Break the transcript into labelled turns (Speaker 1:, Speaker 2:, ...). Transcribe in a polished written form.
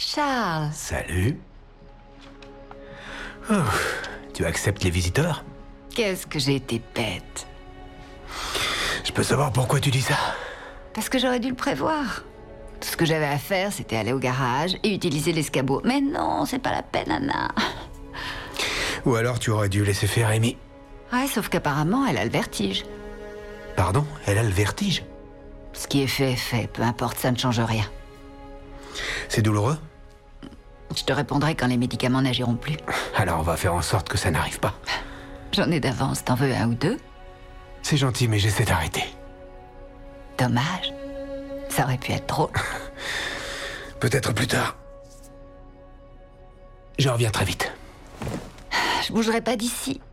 Speaker 1: Charles.
Speaker 2: Salut. Oh, tu acceptes les visiteurs?
Speaker 1: Qu'est-ce que j'ai été bête.
Speaker 2: Je peux savoir pourquoi tu dis ça?
Speaker 1: Parce que j'aurais dû le prévoir. Tout ce que j'avais à faire, c'était aller au garage et utiliser l'escabeau. Mais non, c'est pas la peine, Anna.
Speaker 2: Ou alors tu aurais dû laisser faire Amy.
Speaker 1: Ouais, sauf qu'apparemment, elle a le vertige.
Speaker 2: Pardon? Elle a le vertige?
Speaker 1: Ce qui est fait, peu importe, ça ne change rien.
Speaker 2: C'est douloureux?
Speaker 1: Je te répondrai quand les médicaments n'agiront plus.
Speaker 2: Alors on va faire en sorte que ça n'arrive pas.
Speaker 1: J'en ai d'avance, t'en veux un ou deux?
Speaker 2: C'est gentil, mais j'essaie d'arrêter.
Speaker 1: Dommage. Ça aurait pu être drôle.
Speaker 2: Peut-être plus tard. Je reviens très vite.
Speaker 1: Je bougerai pas d'ici.